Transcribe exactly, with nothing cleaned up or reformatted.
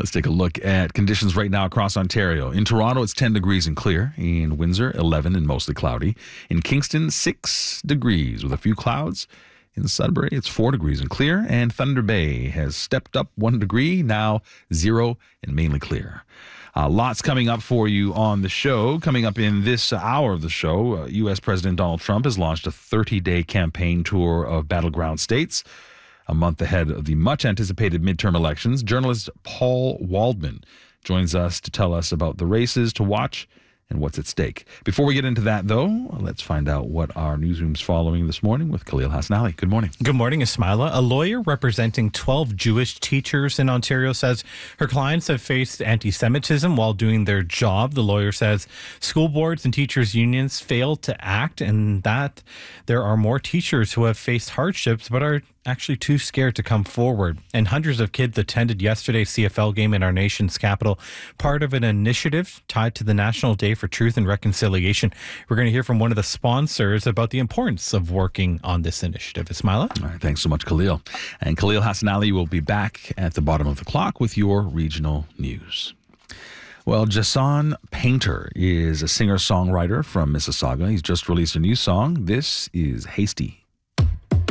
Let's take a look at conditions right now across Ontario. In Toronto, it's ten degrees and clear. In Windsor, eleven and mostly cloudy. In Kingston, six degrees with a few clouds. In Sudbury, it's four degrees and clear. And Thunder Bay has stepped up one degree, now zero and mainly clear. Uh, lots coming up for you on the show. Coming up in this hour of the show, uh, U S. President Donald Trump has launched a thirty-day campaign tour of battleground states. A month ahead of the much-anticipated midterm elections, journalist Paul Waldman joins us to tell us about the races to watch and what's at stake. Before we get into that, though, let's find out what our newsroom's following this morning with Khalil Hasnali. Good morning. Good morning, Ismaila. A lawyer representing twelve Jewish teachers in Ontario says her clients have faced anti-Semitism while doing their job. The lawyer says school boards and teachers' unions failed to act and that there are more teachers who have faced hardships but are actually too scared to come forward. And hundreds of kids attended yesterday's C F L game in our nation's capital, part of an initiative tied to the National Day for Truth and Reconciliation. We're going to hear from one of the sponsors about the importance of working on this initiative. Ismaila? All right, thanks so much, Khalil. And Khalil Hassanali will be back at the bottom of the clock with your regional news. Well, Jason Painter is a singer-songwriter from Mississauga. He's just released a new song. This is Hasty.